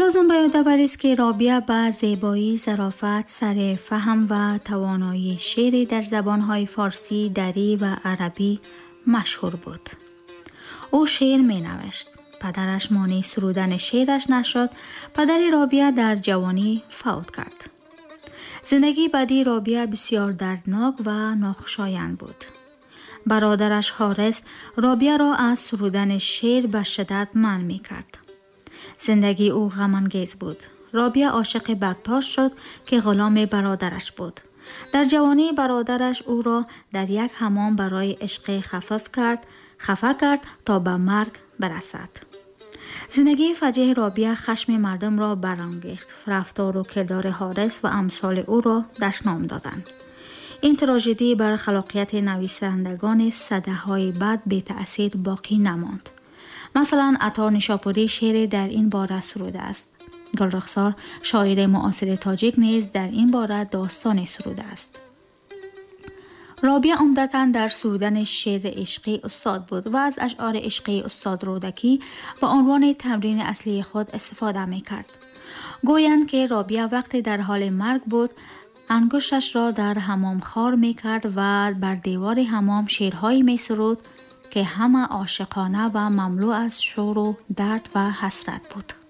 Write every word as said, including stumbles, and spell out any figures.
لازم به یاد آورید است که رابعه با زیبایی، ظرافت، سر فهم و توانایی شعر در زبانهای فارسی، دری و عربی مشهور بود. او شعر می نوشت. پدرش مانع سرودن شعرش نشد. پدر رابعه در جوانی فوت کرد. زندگی بعدی رابعه بسیار دردناک و ناخوشایند بود. برادرش حارس رابعه را از سرودن شعر به شدت منع می کرد. زندگی او غم‌انگیز بود. رابعه عاشق بکتاش شد که غلام برادرش بود. در جوانی برادرش او را در یک حمام برای عشق خفف کرد، خفه کرد تا به مرگ برسد. زندگی فجیع رابعه خشم مردم را برانگیخت. رفتار و کردار حارس و امثال او را دشنام دادند. این تراژدی بر خلاقیت نویسندگان سده‌های بعد بی تأثیر باقی نماند. مثلا عطار نیشاپوری شعر در این باره سروده است. گلرخسار شاعر معاصر تاجیک نیز در این باره داستان سروده است. رابعه عمدتاً در سرودن شعر عشقی استاد بود و از اشعار عشقی استاد رودکی به عنوان تمرین اصلی خود استفاده می کرد. گویند که رابعه وقتی در حال مرگ بود انگشتش را در حمام خار می کرد و بر دیوار حمام شعرهایی می سرود که همه عاشقانه و مملو از شور و درد و حسرت بود.